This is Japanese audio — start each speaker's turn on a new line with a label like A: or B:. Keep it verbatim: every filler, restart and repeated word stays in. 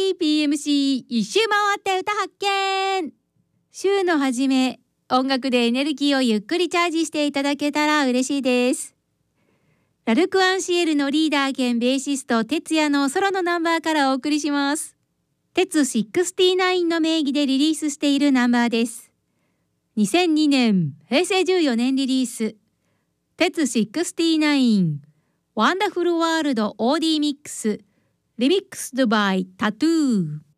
A: ーピーエムシー 一周回って歌発見。週の初め、音楽でエネルギーをゆっくりチャージしていただけたら嬉しいです。ラルクアンシエルのリーダー兼ベーシスト哲也のソロのナンバーからお送りします。鉄ろくじゅうきゅうの名義でリリースしているナンバーです。にせんにねん、へいせいじゅうよねんリリース。鉄ろくじゅうきゅうワンダフルワールド オーディー ミックスリミックスドバイタトゥー。